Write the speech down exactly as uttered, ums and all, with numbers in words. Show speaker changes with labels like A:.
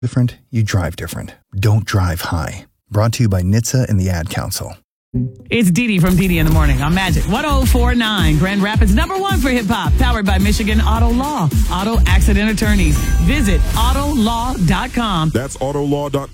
A: different, you drive different. Don't drive high. Brought to you by N H T S A and the Ad Council.
B: It's Dee Dee from Dee Dee in the Morning on Magic one oh four point nine. Grand Rapids number one for hip hop. Powered by Michigan Auto Law. Auto Accident Attorneys. Visit auto law dot com.
C: That's auto law dot com.